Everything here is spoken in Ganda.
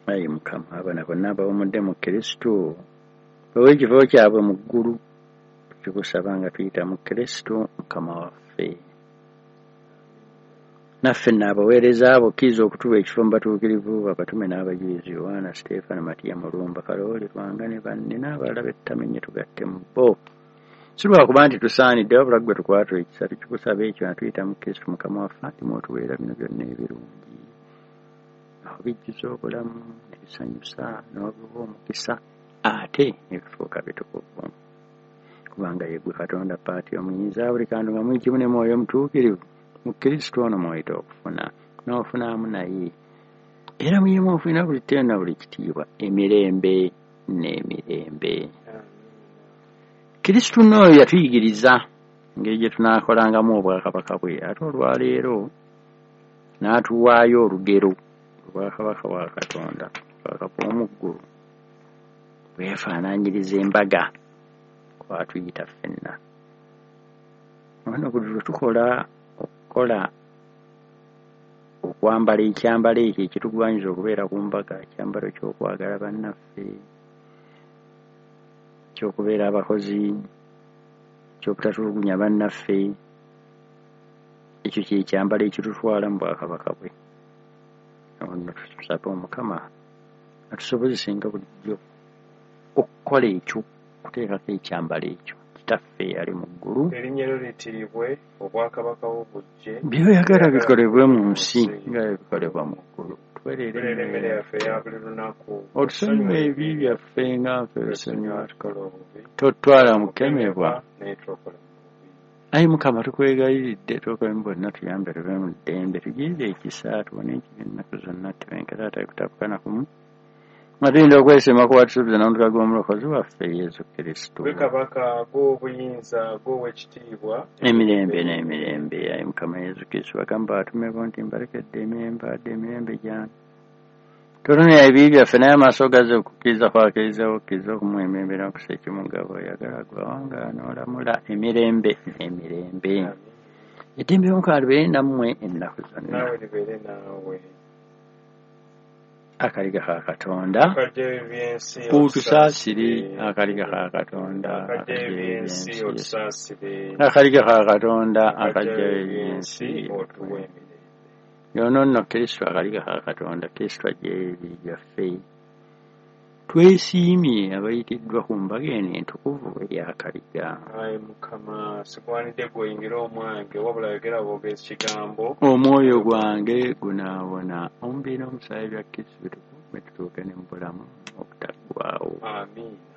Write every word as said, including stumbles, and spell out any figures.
ayi Mukama abana bonna abawumudde mu Kristo bawe ekifo kyabwe mu ggulu tukusaba nga tuyita mu Kristo Mukama waffe. Naffe n'abaweereza abo kkiriza okutuwa ekifo mu batuukirivu bakatume n'abajulizi Yohaana, Siteefano, Matiya, Mulumba, Kalooli, Lwanga ne banne n'abalala betutamenye tugatte mu bo. Si lwakuba nti tusaanidde wabula ggwe tukwata ekisa tukikusaba ekyo natuyita mu Kristo Mukama waffe alimu otuweera bino byonna ebirungi. Aho bijjuza obulamu ne bisanyusa n'obuwa omukisa ate ne bifuuka bitukuvu. Kubanga ye gwe Katonda paati omuyinza buli kantu nga mwikimu ne mwoyo omutuukirivu mu Kristo ono mw'oyita okufuna n'ofunamu naye era muye mw'ofunira buli ttendo na buli kitiibwa emirembe n'emirembe. Kristo n'oyo yatuyigiriza engeri gye tunaakolangamu obwakabaka bwe ate olwaleero n'atuwaayo olugero obwakabaka bwa Katonda obwakabaka bw'omu ggulu bwefaanaanyiriza embaga kwatuyita ffenna. Ono buli lwe tukola okukola okwambala ekyambalo ekyo ekitugwanyiza okubeera ku mbaga, ekyambalo ky'okwagala bannaffe, ky'okubeera abakozi, ky'obutatulugunya bannaffe, ekyo kyekyambalo ekitutwala mu bwakabaka bwe. Ono tusabe Omukama atusobozesenga bulijjo okukola ekyo, okuteekako ekyambalo ekyo kitaffe ali mu ggulu. Erinnya lyo litiibwe, obwakabaka bwo bujje, by'oyagala bikolebwe mu nsi nga bikolebwa mu ggulu. Tuweerere emmere yaffe eya buli lunaku, otusonyiwe ebibi byaffe nga ffe tusonyiwa tukola obubi, totwala mu kukemebwa. naye tokola mu bubi. Ayi Mukama tukwegayiridde tukolemu bonna tuyambe tube mu ddembe tugirire ekisa tubone ekibi ennaku zonna tubenkera atakutapuka na kumu nga tuyinza okwesema kuwatusuubiza n'omutuka gw'omulokozi waffe Yesu Kristo. Gwe kabaka gw'obuyinza gw'owekitiibwa emirembe n'emirembe. Ayi Mukama Yesu Kristo bagamba batumebo nti mbalekedde emirembe adde emirembe gyange totonera ebibi byaffe naye amaaso gaze okukkiriza kwakirizawo okkiriza okumuwa emirembe n'okusa ekimugabo oyagala gwawanga n'olamula emirembe n'emirembe. Eddembe Omukama libeere nammwe ennaku zonna. naawe libeere naawe. Akaliga ka Katonda Akajja ebyensi utusaasire, akaliga ka Katonda akajja ebyensi otusaasire, akaliga ka Katonda akajja ebyensi otuwe emirembe. yono nno Kristo akaliga ka Katonda Kristo ajja ebibi byaffe. Twesiimye abayitiddwa ku mbaga eno entukuvu ey'akaliga. Ayi Mukama sikwanidde gweyingira omwange wabula yogera boogezi kigambo, Omwoyo gwange gunaabona omubiri n'omusaayi bya Kristo bitukuvu bwe tutuuke ne mu bulamu obutaggwaawo. amiina.